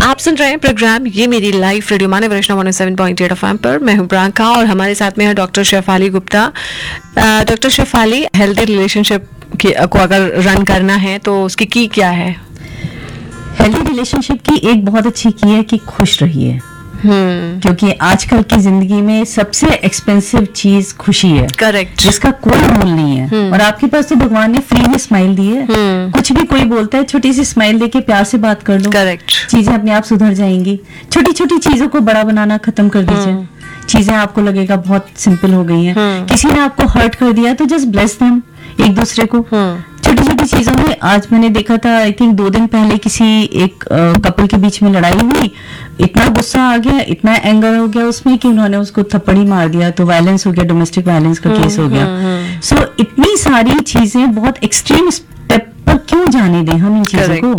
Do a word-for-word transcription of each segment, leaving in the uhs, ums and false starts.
आप सुन रहे हैं प्रोग्राम ये मेरी लाइफ रेडियो मानव वैष्णव one O seven point eight F M पर। मैं हूं प्रियंका और हमारे साथ में है doctor Shefali Gupta. Doctor Shefali, healthy relationship को अगर रन करना है तो उसकी की क्या है? हेल्दी रिलेशनशिप की एक बहुत अच्छी की है कि खुश रहिए। हम्म क्योंकि आजकल की जिंदगी में सबसे एक्सपेंसिव चीज खुशी है। करेक्ट। जिसका कोई मूल नहीं है। और आपके पास तो भगवान ने फ्री में स्माइल दी है। कुछ भी कोई बोलता है, छोटी सी स्माइल देके प्यार से बात कर लो, करेक्ट, चीजें अपने आप सुधर जाएंगी। छोटी छोटी चीजों को बड़ा बनाना खत्म कर दीजिए। चीजें आपको लगेगा बहुत सिंपल हो गई हैं। किसी ने आपको हर्ट कर दिया तो जस्ट ब्लेस देम, एक दूसरे को। छोटी छोटी चीजों में आज मैंने देखा था, आई थिंक दो दिन पहले किसी एक कपल के बीच में लड़ाई हुई। इतना गुस्सा आ गया, इतना एंगर हो गया उसमें कि उन्होंने उसको थप्पड़ ही मार दिया, तो वायलेंस हो गया, डोमेस्टिक वायलेंस का केस हो गया। सो so, इतनी सारी चीजें बहुत एक्सट्रीम स्टेप पर क्यों जाने दें हम इन चीजों को?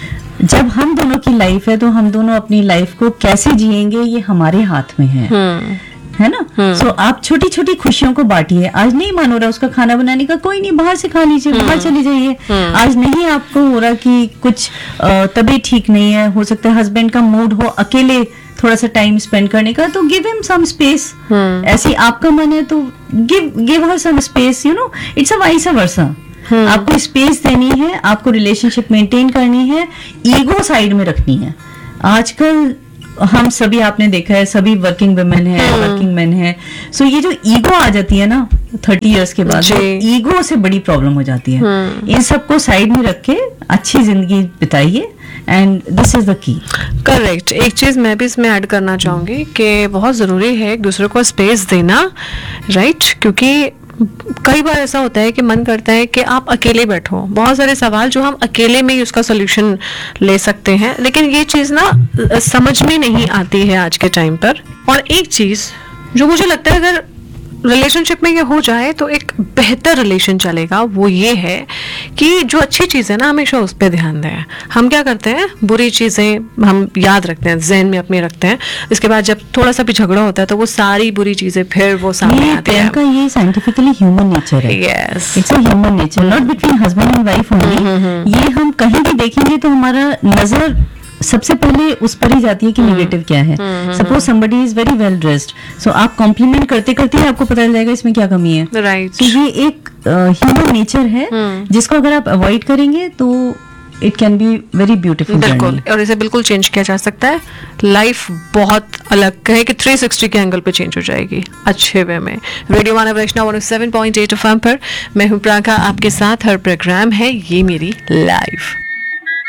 जब हम दोनों की लाइफ है तो हम दोनों अपनी लाइफ को कैसे जिएंगे ये हमारे हाथ में है, है ना? सो so, आप छोटी छोटी खुशियों को बांटिए। आज नहीं मन हो रहा उसका खाना बनाने का, कोई नहीं, बाहर से खा लीजिए, बाहर चले जाइए। आज नहीं आपको हो रहा कि कुछ तबीयत ठीक नहीं है, हो सकता है हस्बैंड का मूड हो अकेले थोड़ा सा टाइम स्पेंड करने का, तो गिव हिम सम स्पेस। ऐसी आपका मन है तो give give her some space, you know, it's a vice versa. आपको स्पेस देनी है, आपको रिलेशनशिप मेंटेन करनी है, ईगो साइड में रखनी है। आजकल हम सभी, आपने देखा है, सभी वर्किंग वुमेन है, वर्किंग मैन है। सो so, ये जो ईगो आ जाती है ना थर्टी इयर्स के बाद, ईगो से बड़ी प्रॉब्लम हो जाती है। इन सबको साइड में रख के अच्छी जिंदगी बिताइए, and this is the key. Correct. एक चीज मैं भी इसमें ऐड करना चाहूंगी कि बहुत जरूरी है एक दूसरे को स्पेस देना, राइट right? क्योंकि कई बार ऐसा होता है कि मन करता है कि आप अकेले बैठो, बहुत सारे सवाल जो हम अकेले में ही उसका सोल्यूशन ले सकते हैं, लेकिन ये चीज़ ना समझ में नहीं आती है आज के टाइम पर। और एक चीज़ जो मुझे लगता है अगर रिलेशनशिप में ये हो जाए तो एक बेहतर रिलेशन चलेगा, वो ये है कि जो अच्छी चीज़ है ना हमेशा उस पर ध्यान दें। हम क्या करते हैं, बुरी चीज़ें हम याद रखते हैं, जहन में अपने रखते हैं, इसके बाद जब थोड़ा सा भी झगड़ा होता है तो वो सारी बुरी चीज़ें फिर वो सामने आती है। ये साइंटिफिकली ह्यूमन नेचर है। Yes, it's a human nature, not between husband and wife only. ये हम कहीं भी देखेंगे तो हमारा नजर सबसे पहले उस पर ही जाती है कि नेगेटिव क्या है। Suppose somebody is very well dressed, सो आप कॉम्प्लीमेंट करते करते ही आपको पता चल जाएगा इसमें क्या कमी है। राइट। तो ये एक ह्यूमन नेचर है जिसको अगर आप अवॉइड करेंगे तो it can be very beautiful. बिल्कुल, और इसे बिल्कुल चेंज किया जा सकता है। लाइफ बहुत अलग है कि थ्री सिक्सटी के एंगल पे चेंज हो जाएगी अच्छे वे में। रेडियो मानव वैष्णव one O seven point eight F M पर मैं हूँ प्रियंका, आपके साथ हर प्रोग्राम है ये मेरी लाइफ।